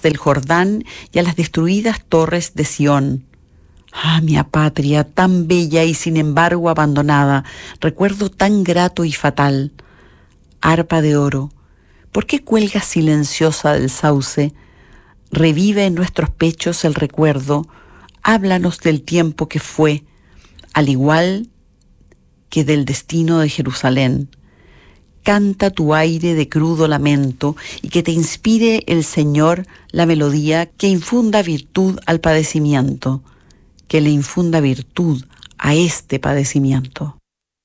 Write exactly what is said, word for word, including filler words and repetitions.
aguas del Jordán y a las destruidas torres de Sión. Ah, mi patria, tan bella y sin embargo abandonada, recuerdo tan grato y fatal. Arpa de oro, ¿por qué cuelgas silenciosa del sauce? Revive en nuestros pechos el recuerdo, háblanos del tiempo que fue, al igual que del destino de Jerusalén. Canta tu aire de crudo lamento y que te inspire el Señor la melodía que infunda virtud al padecimiento, que le infunda virtud a este padecimiento.